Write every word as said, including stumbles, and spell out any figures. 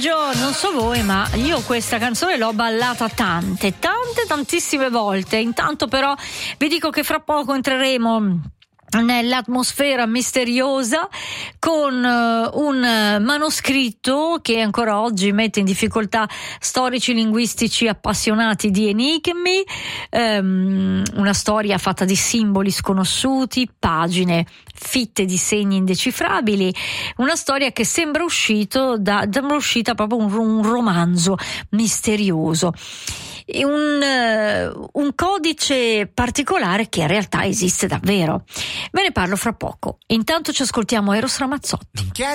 pomeriggio, non so voi, ma io questa canzone l'ho ballata tante, tante, tantissime volte. Intanto però vi dico che fra poco entreremo nell'atmosfera misteriosa con uh, un manoscritto che ancora oggi mette in difficoltà storici linguistici appassionati di enigmi, um, una storia fatta di simboli sconosciuti, pagine fitte di segni indecifrabili, una storia che sembra uscito da, sembra uscita proprio un, un romanzo misterioso. Un, uh, un codice particolare che in realtà esiste davvero. Ve ne parlo fra poco. Intanto ci ascoltiamo Eros Ramazzotti.